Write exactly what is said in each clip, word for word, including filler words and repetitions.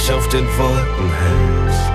dich auf den Wolken hältst.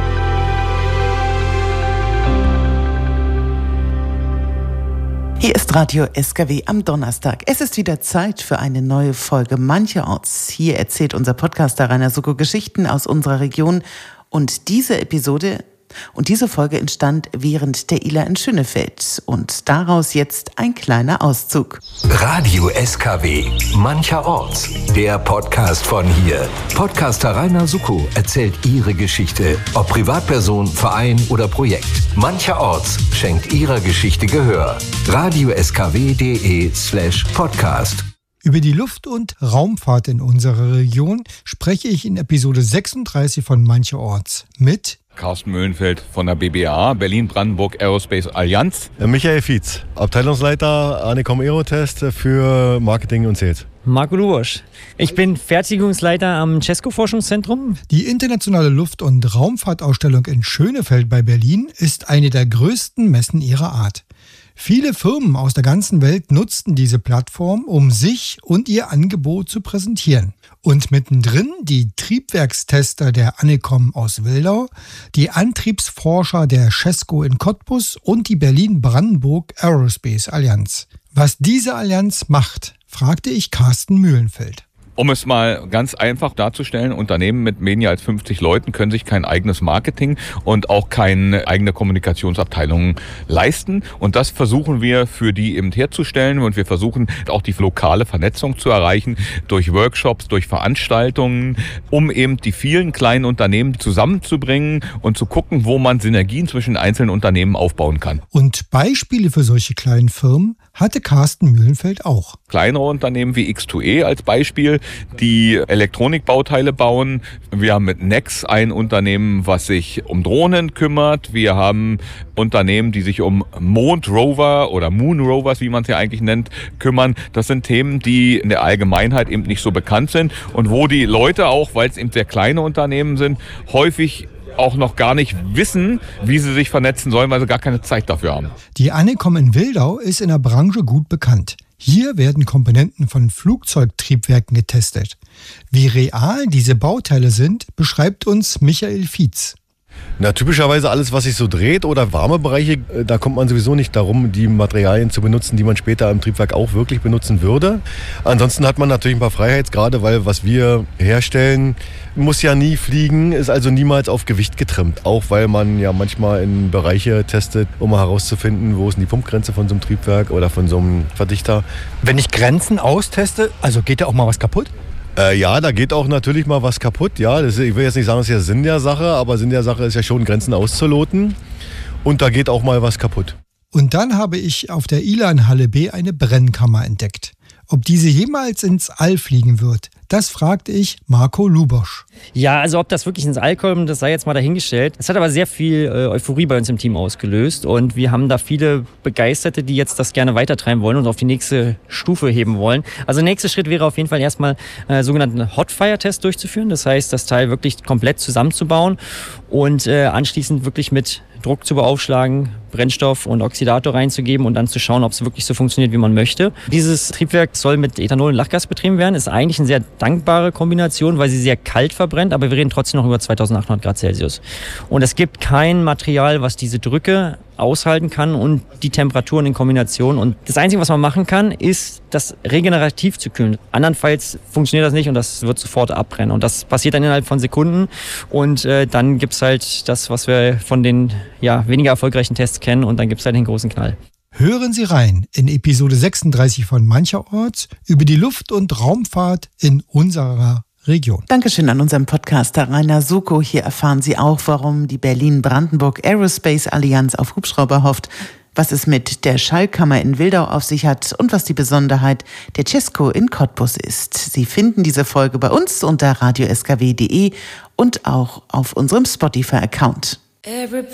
Hier ist Radio S K W am Donnerstag. Es ist wieder Zeit für eine neue Folge Mancherorts. Hier erzählt unser Podcaster Rainer Suckow Geschichten aus unserer Region. Und diese Episode und diese Folge entstand während der I L A in Schönefeld. Und daraus jetzt ein kleiner Auszug. Radio S K W, Mancherorts, der Podcast von hier. Podcaster Rainer Suckow erzählt ihre Geschichte, ob Privatperson, Verein oder Projekt. Mancherorts schenkt ihrer Geschichte Gehör. radio s k w punkt d e slash podcast. Über die Luft- und Raumfahrt in unserer Region spreche ich in Episode sechsunddreißig von Mancherorts mit Carsten Mühlenfeld von der B B A, Berlin-Brandenburg Aerospace Allianz. Michael Fietz, Abteilungsleiter Anecom Aerotest für Marketing und Sales. Marco Lubosch. Ich bin Fertigungsleiter am Cesco Forschungszentrum. Die internationale Luft- und Raumfahrtausstellung in Schönefeld bei Berlin ist eine der größten Messen ihrer Art. Viele Firmen aus der ganzen Welt nutzten diese Plattform, um sich und ihr Angebot zu präsentieren. Und mittendrin die Triebwerkstester der Anecom aus Wildau, die Antriebsforscher der Cesco in Cottbus und die Berlin-Brandenburg Aerospace Allianz. Was diese Allianz macht, fragte ich Carsten Mühlenfeld. Um es mal ganz einfach darzustellen, Unternehmen mit weniger als fünfzig Leuten können sich kein eigenes Marketing und auch keine eigene Kommunikationsabteilung leisten. Und das versuchen wir für die eben herzustellen. Und wir versuchen auch die lokale Vernetzung zu erreichen durch Workshops, durch Veranstaltungen, um eben die vielen kleinen Unternehmen zusammenzubringen und zu gucken, wo man Synergien zwischen einzelnen Unternehmen aufbauen kann. Und Beispiele für solche kleinen Firmen hatte Carsten Mühlenfeld auch. Kleinere Unternehmen wie X zwei E als Beispiel, die Elektronikbauteile bauen. Wir haben mit Nex ein Unternehmen, was sich um Drohnen kümmert. Wir haben Unternehmen, die sich um Mondrover oder Moonrovers, wie man es ja eigentlich nennt, kümmern. Das sind Themen, die in der Allgemeinheit eben nicht so bekannt sind und wo die Leute auch, weil es eben sehr kleine Unternehmen sind, häufig auch noch gar nicht wissen, wie sie sich vernetzen sollen, weil sie gar keine Zeit dafür haben. Die Anecom in Wildau ist in der Branche gut bekannt. Hier werden Komponenten von Flugzeugtriebwerken getestet. Wie real diese Bauteile sind, beschreibt uns Michael Fietz. Na, typischerweise alles, was sich so dreht oder warme Bereiche, da kommt man sowieso nicht darum, die Materialien zu benutzen, die man später im Triebwerk auch wirklich benutzen würde. Ansonsten hat man natürlich ein paar Freiheitsgrade, weil was wir herstellen, muss ja nie fliegen, ist also niemals auf Gewicht getrimmt. Auch weil man ja manchmal in Bereiche testet, um herauszufinden, wo ist denn die Pumpgrenze von so einem Triebwerk oder von so einem Verdichter. Wenn ich Grenzen austeste, also geht da auch mal was kaputt? Äh, ja, da geht auch natürlich mal was kaputt. Ja, das ist, ich will jetzt nicht sagen, das ist ja Sinn der Sache, aber Sinn der Sache ist ja schon, Grenzen auszuloten. Und da geht auch mal was kaputt. Und dann habe ich auf der I L A in Halle B eine Brennkammer entdeckt. Ob diese jemals ins All fliegen wird, das fragte ich Marco Lubosch. Ja, also ob das wirklich ins All kommt, das sei jetzt mal dahingestellt. Es hat aber sehr viel äh, Euphorie bei uns im Team ausgelöst und wir haben da viele Begeisterte, die jetzt das gerne weitertreiben wollen und auf die nächste Stufe heben wollen. Also der nächste Schritt wäre auf jeden Fall erstmal äh, sogenannten Hotfire-Test durchzuführen. Das heißt, das Teil wirklich komplett zusammenzubauen und äh, anschließend wirklich mit Druck zu beaufschlagen, Brennstoff und Oxidator reinzugeben und dann zu schauen, ob es wirklich so funktioniert, wie man möchte. Dieses Triebwerk soll mit Ethanol und Lachgas betrieben werden. Ist eigentlich eine sehr dankbare Kombination, weil sie sehr kalt verbrennt, aber wir reden trotzdem noch über zweitausendachthundert Grad Celsius. Und es gibt kein Material, was diese Drücke aushalten kann und die Temperaturen in Kombination. Und das Einzige, was man machen kann, ist, das regenerativ zu kühlen. Andernfalls funktioniert das nicht und das wird sofort abbrennen. Und das passiert dann innerhalb von Sekunden. Und äh, dann gibt es halt das, was wir von den ja, weniger erfolgreichen Tests kennen. Und dann gibt es halt den großen Knall. Hören Sie rein in Episode sechsunddreißig von Mancherorts über die Luft- und Raumfahrt in unserer Region. Dankeschön an unseren Podcaster Rainer Suckow. Hier erfahren Sie auch, warum die Berlin-Brandenburg Aerospace Allianz auf Hubschrauber hofft, was es mit der Schallkammer in Wildau auf sich hat und was die Besonderheit der Cesco in Cottbus ist. Sie finden diese Folge bei uns unter radio s k w punkt d e und auch auf unserem Spotify-Account.